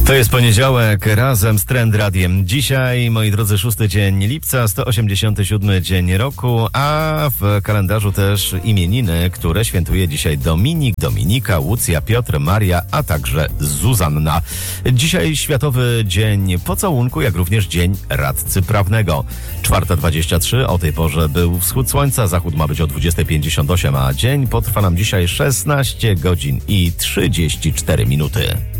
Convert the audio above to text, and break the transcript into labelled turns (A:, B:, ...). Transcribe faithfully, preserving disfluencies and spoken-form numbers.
A: To jest poniedziałek razem z Trend Radiem. Dzisiaj, moi drodzy, szósty dzień lipca, sto osiemdziesiąty siódmy dzień roku, a w kalendarzu też imieniny, które świętuje dzisiaj Dominik, Dominika, Łucja, Piotr, Maria, a także Zuzanna. Dzisiaj Światowy Dzień Pocałunku, jak również Dzień Radcy Prawnego. czwarta dwadzieścia trzy, o tej porze był wschód słońca, zachód ma być o dwudziesta pięćdziesiąt osiem, a dzień potrwa nam dzisiaj szesnaście godzin i trzydzieści cztery minuty.